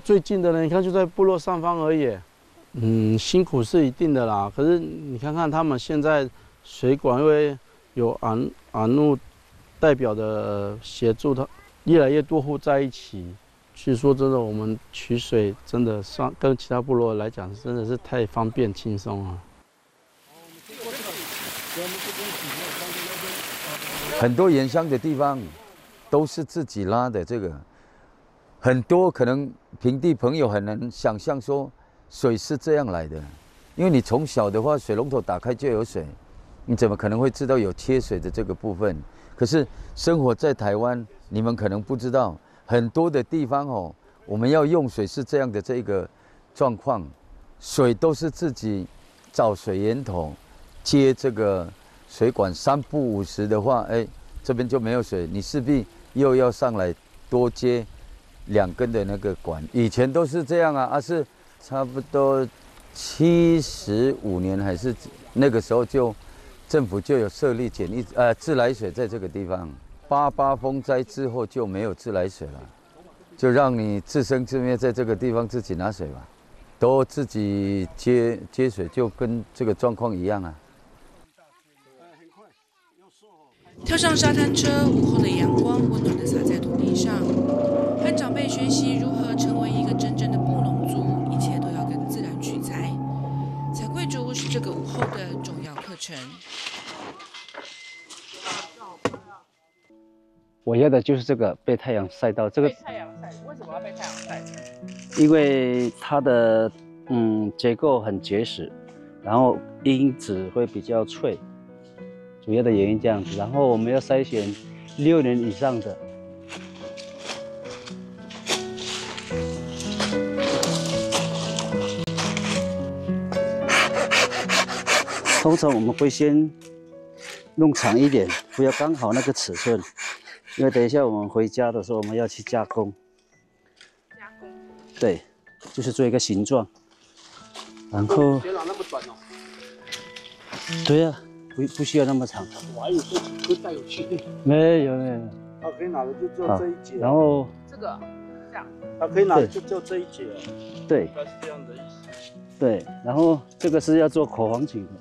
最近的呢，你看就在部落上方而已。辛苦是一定的啦。可是你看看他们现在水管，因为有阿努代表的协助，他越来越多户在一起。其实说真的，我们取水真的跟其他部落来讲，真的是太方便轻松了。 很多原乡的地方都是自己拉的，这个很多可能平地朋友很难想象说水是这样来的，因为你从小的话，水龙头打开就有水，你怎么可能会知道有缺水的这个部分？可是生活在台湾，你们可能不知道，很多的地方哦，我们要用水是这样的这个状况，水都是自己找水源头，接这个水管3不5时的话，哎，这边就没有水，你势必又要上来多接2根的那个管。以前都是这样啊，是差不多75年还是那个时候就政府就有设立自来水在这个地方。88风灾之后就没有自来水了，就让你自生自灭，在这个地方自己拿水吧，都自己接水，就跟这个状况一样啊。 跳上沙滩车，午后的阳光温暖地洒在土地上，和长辈学习如何成为一个真正的布农族，一切都要跟自然取材。采桂竹是这个午后的重要课程。 我要的就是这个被太阳晒到，这个被太阳晒，为什么要被太阳晒？因为它的结构很结实，然后因子会比较脆，主要的原因这样子。然后我们要筛选6年以上的。通常我们会先弄长一点，不要刚好那个尺寸。因为等一下我们回家的时候，我们要去加工。加工？对，就是做一个形状。然后。别拿那么短哦。对呀，不需要那么长。我还以为会带有趣。没有。 它可以拿的就只有这一节。 然后。 这个这样。 它可以拿的就只有这一节哦。 对。 应该是这样的意思。 对，然后这个是要做口簧琴的。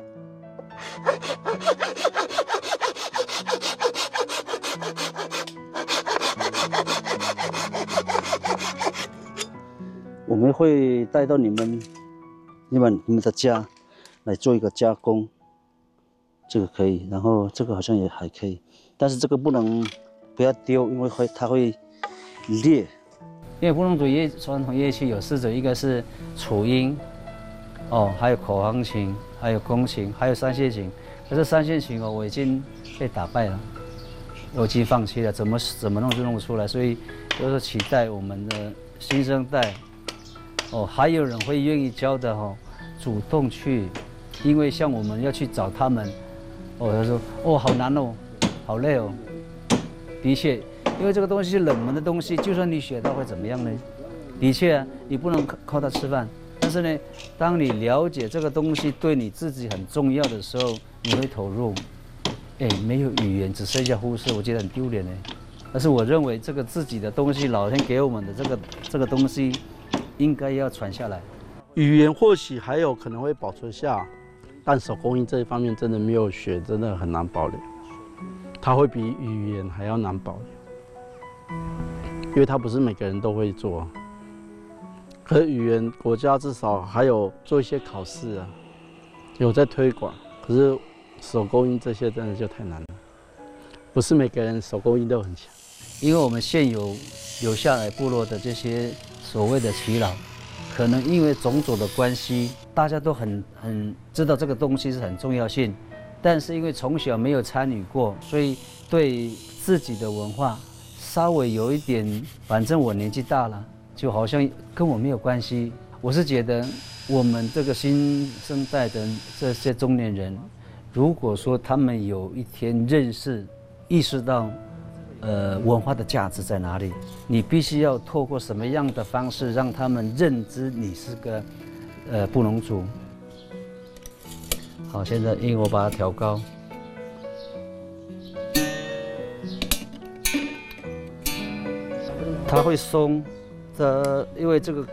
我们会带到你们的家来做一个加工，这个可以，然后这个好像也还可以，但是这个不要丢，因为它会裂。因为布农族传统乐器有4种，一个是楚音，还有口簧琴，还有宫琴，还有3线琴。可是3线琴我已经被打败了，我已经放弃了，怎么弄就弄不出来，所以就是期待我们的新生代。还有人会愿意教的主动去，因为像我们要去找他们，他说好难哦，好累哦。的确，因为这个东西是冷门的东西，就算你学到会怎么样呢？的确啊，你不能靠它吃饭。但是呢，当你了解这个东西对你自己很重要的时候，你会投入。没有语言，只剩下忽视，我觉得很丢脸呢。但是我认为这个自己的东西，老天给我们的这个东西。应该要传下来。 语言或许还有可能会保存下，但手工艺这一方面真的没有学，真的很难保留。它会比语言还要难保留，因为它不是每个人都会做。可是语言国家至少还有做一些考试啊，有在推广。可是手工艺这些真的就太难了，不是每个人手工艺都很强。 因为我们现有留下来部落的这些所谓的耆老，可能因为种种的关系，大家都很知道这个东西是很重要性，但是因为从小没有参与过，所以对自己的文化稍微有一点，反正我年纪大了，就好像跟我没有关系。我是觉得我们这个新生代的这些中年人，如果说他们有一天意识到文化的价值在哪里，你必须要透过什么样的方式让他们认知你是个布农族。好，现在我把它调高，它会松， 因为这个